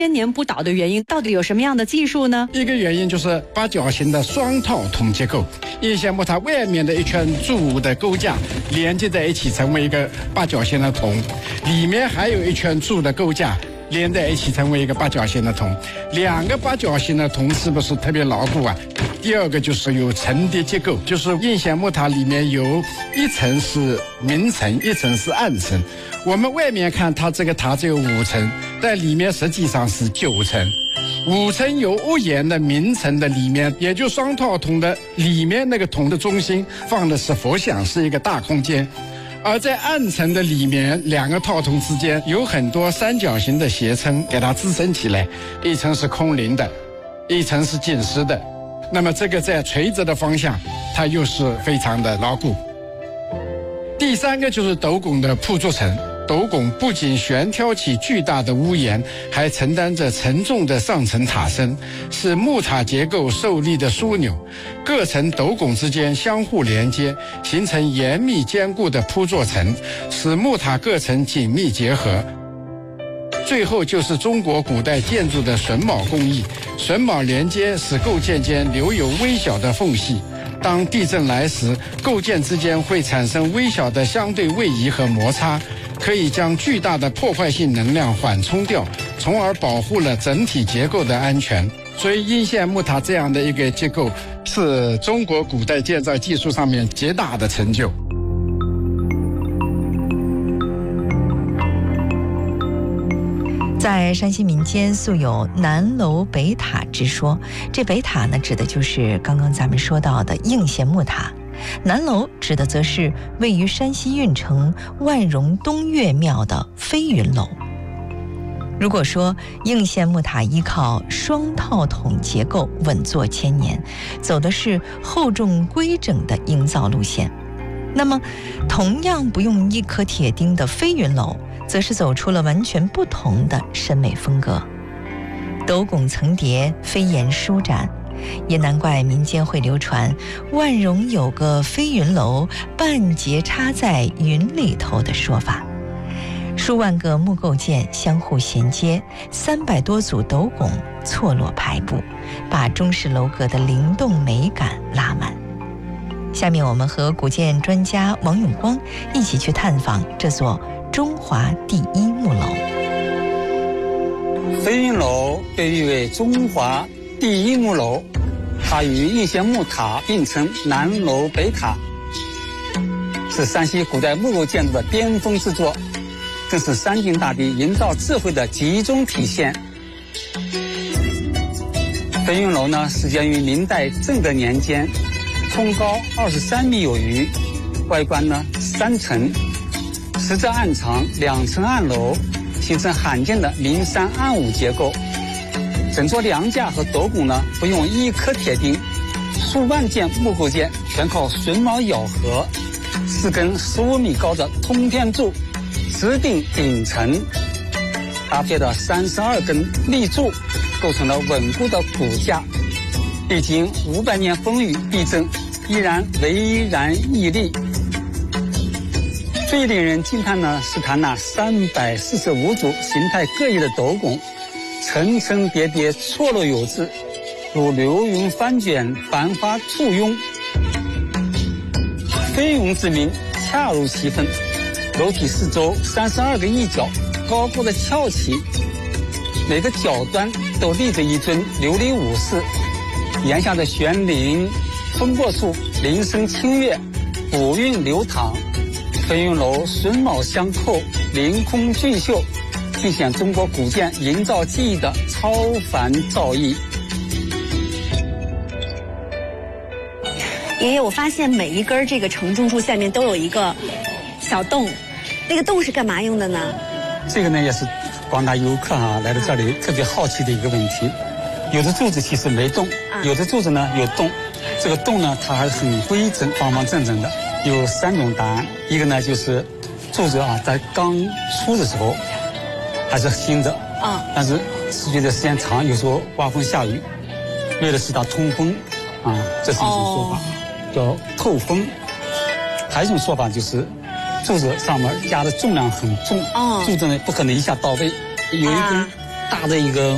千年不倒的原因到底有什么样的技术呢？ 一个原因就是八角形的双套筒结构，印线木塔外面的一圈铸的钩架连接在一起成为一个八角形的筒，里面还有一圈铸的钩架连在一起成为一个八角形的筒。两个八角形的筒是不是特别牢固啊？第二个就是有层叠结构，就是印线木塔里面有一层是明层，一层是暗层。我们外面看它这个塔只有5层，但里面实际上是9层。5层有屋檐的明层的里面，也就双套筒的里面那个筒的中心放的是佛像，是一个大空间。而在暗层的里面，两个套筒之间有很多三角形的斜撑给它支撑起来，一层是空灵的，一层是紧实的。那么这个在垂直的方向，它又是非常的牢固。第三个就是斗拱的铺筑层，斗拱不仅悬挑起巨大的屋檐，还承担着沉重的上层塔身，是木塔结构受力的枢纽。各层斗拱之间相互连接，形成严密坚固的铺作层，使木塔各层紧密结合。最后就是中国古代建筑的榫卯工艺，榫卯连接使构件间留有微小的缝隙。当地震来时，构件之间会产生微小的相对位移和摩擦，可以将巨大的破坏性能量缓冲掉，从而保护了整体结构的安全。所以印线木塔这样的一个结构，是中国古代建造技术上面极大的成就。 在山西民间素有南楼北塔之说，这北塔呢指的就是刚刚咱们说到的应县木塔，南楼指的则是位于山西运城万荣东岳庙的飞云楼。如果说应县木塔依靠双套筒结构稳坐千年，走的是厚重规整的营造路线，那么同样不用一颗铁钉的飞云楼则是走出了完全不同的审美风格。斗拱层叠，飞檐舒展，也难怪民间会流传万荣有个飞云楼，半截插在云里头的说法。数万个木构件相互衔接，300多组斗拱错落排布，把中式楼阁的灵动美感拉满。下面我们和古建专家王永光一起去探访这座中华第一木楼。 飞云楼被誉为中华第一木楼，它与应县木塔并称南楼北塔，是山西古代木构建筑的巅峰之作，更是山顶大地营造智慧的集中体现。飞云楼呢，始建于明代正德年间，冲高23米有余，外观呢3层，10侧暗长，2层暗楼，形成罕见的明山暗五结构。整座梁架和斗拱呢，不用一颗铁钉，数万件木构件全靠榫卯咬合，4根15米高的通天柱直顶顶层，搭配的32根立柱，构成了稳固的骨架。历经500年风雨地震，依然巍然屹立。最令人惊叹呢，是它那345组形态各异的斗拱，层层叠叠，错落有致，如流云翻卷，繁花簇拥。飞云之名恰如其分，楼体四周32个翼角高高的翘起，每个角端都立着一尊琉璃武士，檐下的悬铃风过处铃声清越，古韵流淌。飞云楼榫卯相扣，凌空俊秀，尽显中国古建营造技艺的超凡造诣。 爷爷，我发现每一根这个承重柱下面都有一个小洞，那个洞是干嘛用的呢？ 这个呢也是广大游客来到这里特别好奇的一个问题。有的柱子其实没洞，有的柱子呢有洞，这个洞呢它还是很规整方方正正的。有3种答案，一个呢就是柱子在刚出的时候还是新的但是持续的时间长，有时候刮风下雨，为了使它通风这是一种说法，叫透风。还有一种说法就是柱子上面压的重量很重，柱子呢不可能一下到位，有一根大的一个